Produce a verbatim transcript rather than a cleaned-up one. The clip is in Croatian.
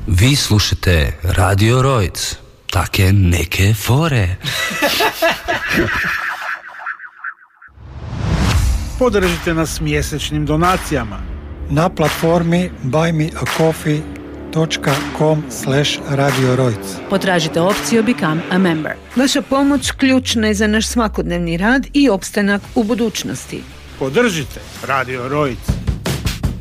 Vi slušate Radio Rojc. Take neke fore. Podržite nas mjesečnim donacijama na platformi buy me a coffee dot com slash radio rojc. Potražite opciju Become a Member. Vaša pomoć ključna je za naš svakodnevni rad i opstanak u budućnosti. Podržite Radio Rojc.